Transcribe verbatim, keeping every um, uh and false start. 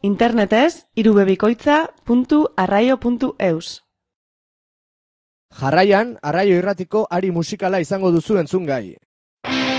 Internetez, irubebikoitza puntu arraio puntu eus. Jarraian, Arraio Irratiko ari musikala izango duzu entzungai.